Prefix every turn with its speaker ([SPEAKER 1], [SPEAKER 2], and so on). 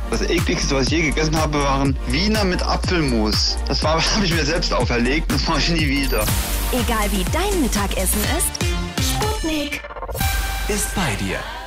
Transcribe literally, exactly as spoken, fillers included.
[SPEAKER 1] Das ekligste, was ich je gegessen habe, waren Wiener mit Apfelmus. Das war, habe ich mir selbst auferlegt, das mache ich nie wieder.
[SPEAKER 2] Egal wie dein Mittagessen ist, Sputnik
[SPEAKER 3] ist bei dir.